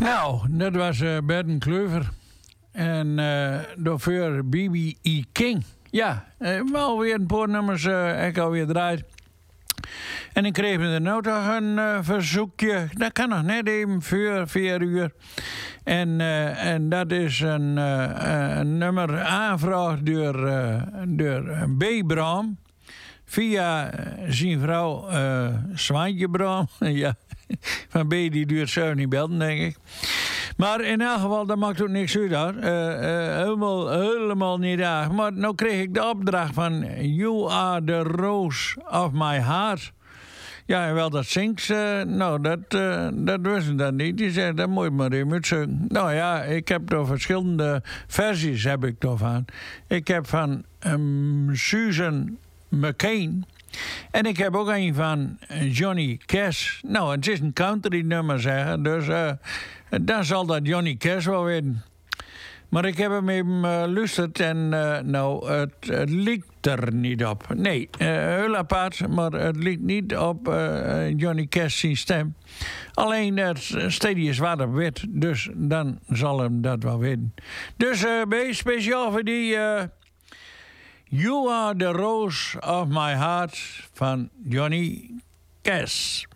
Nou, dat was Bert Kleuver. En daarvoor B.B.E. King. Ja, wel weer een paar nummers ik alweer draait. En ik kreeg er nou toch een verzoekje. Dat kan nog net even voor 4 uur. En dat is een nummer aangevraagd door B. Bram. Via zijn vrouw Zwaantje Bram. Ja, van B die duurt zo niet belden, denk ik. Maar in elk geval, dat maakt ook niks uit hoor. Helemaal niet erg. Maar nou kreeg ik de opdracht van You are the rose of my heart. Ja, en wel dat zingt ze. Nou, dat wisten dat niet. Die zei, dat moet je maar even uitzingen. Nou ja, ik heb er verschillende versies heb ik ervan. Ik heb van Susan McCain. En ik heb ook een van Johnny Cash. Nou, het is een country nummer zeggen. Dus dan zal dat Johnny Cash wel weten. Maar ik heb hem even geluisterd en nou, het lijkt er niet op. Nee, heel apart, maar het lijkt niet op Johnny Cash zijn stem. Alleen het steady is wat op wit, dus dan zal hem dat wel weten. Dus speciaal voor die You Are the Rose of My Heart van Johnny Cash.